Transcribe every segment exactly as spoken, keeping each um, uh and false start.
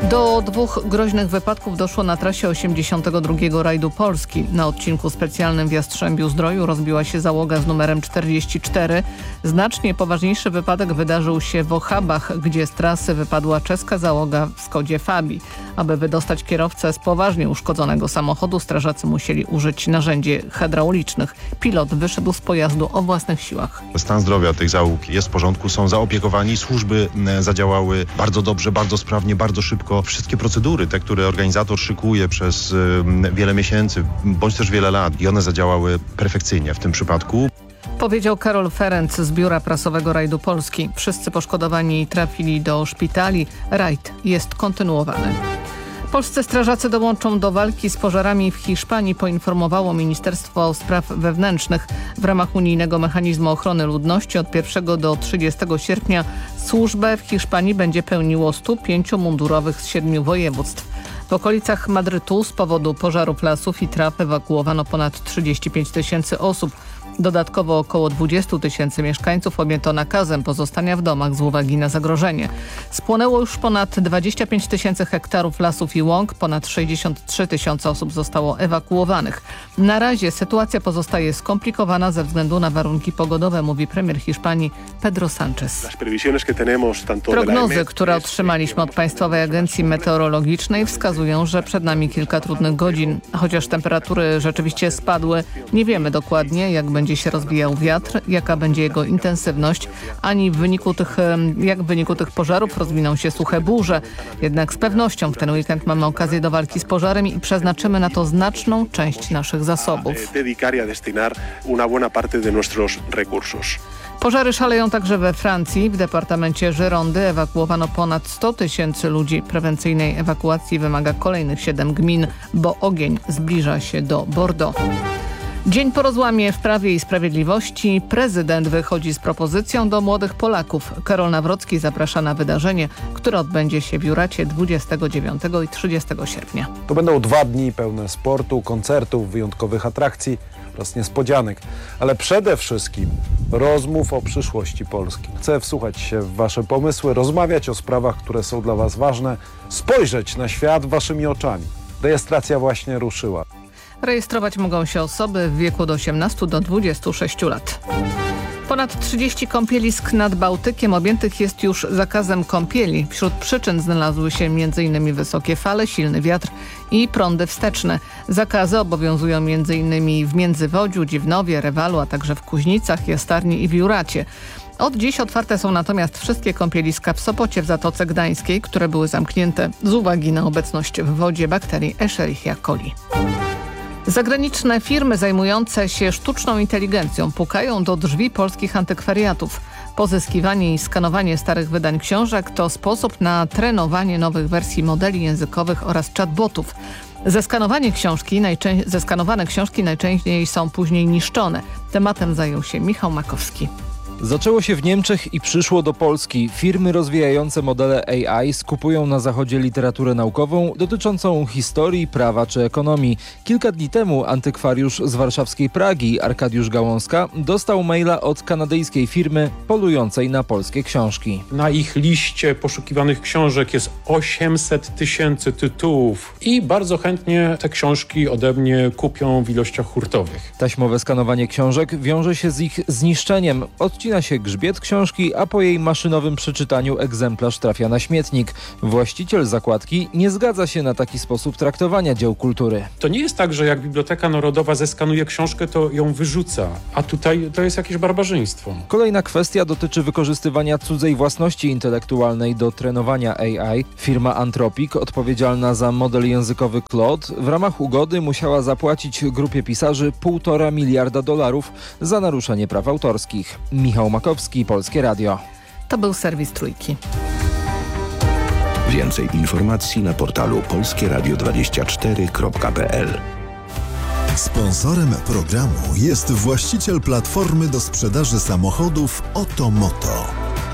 Do dwóch groźnych wypadków doszło na trasie osiemdziesiątego drugiego rajdu Polski. Na odcinku specjalnym w Jastrzębiu-Zdroju rozbiła się załoga z numerem czterdzieści cztery. Znacznie poważniejszy wypadek wydarzył się w Ochabach, gdzie z trasy wypadła czeska załoga w Skodzie Fabii. Aby wydostać kierowcę z poważnie uszkodzonego samochodu, strażacy musieli użyć narzędzi hydraulicznych. Pilot wyszedł z pojazdu o własnych siłach. Stan zdrowia tych załóg jest w porządku, są zaopiekowani, służby zadziałały bardzo dobrze, bardzo sprawnie, bardzo szybko. Wszystkie procedury, te, które organizator szykuje przez y, wiele miesięcy, bądź też wiele lat, i one zadziałały perfekcyjnie w tym przypadku. Powiedział Karol Ferenc z Biura Prasowego Rajdu Polski. Wszyscy poszkodowani trafili do szpitali. Rajd jest kontynuowany. Polscy strażacy dołączą do walki z pożarami w Hiszpanii, poinformowało Ministerstwo Spraw Wewnętrznych. W ramach unijnego mechanizmu ochrony ludności od pierwszego do trzydziestego sierpnia służbę w Hiszpanii będzie pełniło stu pięciu mundurowych z siedmiu województw. W okolicach Madrytu z powodu pożarów lasów i traw ewakuowano ponad trzydzieści pięć tysięcy osób. Dodatkowo około dwadzieścia tysięcy mieszkańców objęto nakazem pozostania w domach z uwagi na zagrożenie. Spłonęło już ponad dwadzieścia pięć tysięcy hektarów lasów i łąk, ponad sześćdziesiąt trzy tysiące osób zostało ewakuowanych. Na razie sytuacja pozostaje skomplikowana ze względu na warunki pogodowe, mówi premier Hiszpanii Pedro Sánchez. Prognozy, które otrzymaliśmy od Państwowej Agencji Meteorologicznej, wskazują, że przed nami kilka trudnych godzin. Chociaż temperatury rzeczywiście spadły, nie wiemy dokładnie, jak będzie będzie się rozwijał wiatr, jaka będzie jego intensywność, ani w wyniku tych, jak w wyniku tych pożarów rozwiną się suche burze. Jednak z pewnością w ten weekend mamy okazję do walki z pożarem i przeznaczymy na to znaczną część naszych zasobów. Pożary szaleją także we Francji. W departamencie Girondy ewakuowano ponad sto tysięcy ludzi. Prewencyjnej ewakuacji wymaga kolejnych siedem gmin, bo ogień zbliża się do Bordeaux. Dzień po rozłamie w Prawie i Sprawiedliwości. Prezydent wychodzi z propozycją do młodych Polaków. Karol Nawrocki zaprasza na wydarzenie, które odbędzie się w Juracie dwudziestego dziewiątego i trzydziestego sierpnia. To będą dwa dni pełne sportu, koncertów, wyjątkowych atrakcji oraz niespodzianek, ale przede wszystkim rozmów o przyszłości Polski. Chcę wsłuchać się w Wasze pomysły, rozmawiać o sprawach, które są dla Was ważne, spojrzeć na świat Waszymi oczami. Rejestracja właśnie ruszyła. Rejestrować mogą się osoby w wieku od osiemnastu do dwudziestu sześciu lat. Ponad trzydzieści kąpielisk nad Bałtykiem objętych jest już zakazem kąpieli. Wśród przyczyn znalazły się między innymi wysokie fale, silny wiatr i prądy wsteczne. Zakazy obowiązują między innymi w Międzywodziu, Dziwnowie, Rewalu, a także w Kuźnicach, Jastarni i w Juracie. Od dziś otwarte są natomiast wszystkie kąpieliska w Sopocie w Zatoce Gdańskiej, które były zamknięte z uwagi na obecność w wodzie bakterii Escherichia coli. Zagraniczne firmy zajmujące się sztuczną inteligencją pukają do drzwi polskich antykwariatów. Pozyskiwanie i skanowanie starych wydań książek to sposób na trenowanie nowych wersji modeli językowych oraz chatbotów. Zeskanowanie książki, najczę- zeskanowane książki najczęściej są później niszczone. Tematem zajął się Michał Makowski. Zaczęło się w Niemczech i przyszło do Polski. Firmy rozwijające modele A I skupują na zachodzie literaturę naukową dotyczącą historii, prawa czy ekonomii. Kilka dni temu antykwariusz z warszawskiej Pragi, Arkadiusz Gałązka, dostał maila od kanadyjskiej firmy polującej na polskie książki. Na ich liście poszukiwanych książek jest osiemset tysięcy tytułów i bardzo chętnie te książki ode mnie kupią w ilościach hurtowych. Taśmowe skanowanie książek wiąże się z ich zniszczeniem. Odcina się grzbiet książki, a po jej maszynowym przeczytaniu egzemplarz trafia na śmietnik. Właściciel zakładki nie zgadza się na taki sposób traktowania dzieł kultury. To nie jest tak, że jak Biblioteka Narodowa zeskanuje książkę, to ją wyrzuca, a tutaj to jest jakieś barbarzyństwo. Kolejna kwestia dotyczy wykorzystywania cudzej własności intelektualnej do trenowania A I. Firma Anthropic, odpowiedzialna za model językowy Claude, w ramach ugody musiała zapłacić grupie pisarzy półtora miliarda dolarów za naruszenie praw autorskich. Michał Makowski, Polskie Radio. To był serwis Trójki. Więcej informacji na portalu polskie radio dwadzieścia cztery kropka p l. Sponsorem programu jest właściciel platformy do sprzedaży samochodów Otomoto.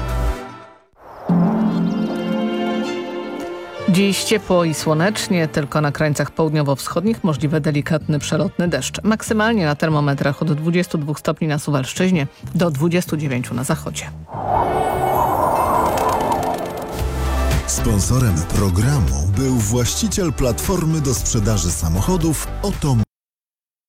Dziś ciepło i słonecznie, tylko na krańcach południowo-wschodnich możliwy delikatny przelotny deszcz. Maksymalnie na termometrach od dwudziestu dwóch stopni na Suwalszczyźnie do dwudziestu dziewięciu na zachodzie. Sponsorem programu był właściciel platformy do sprzedaży samochodów Oto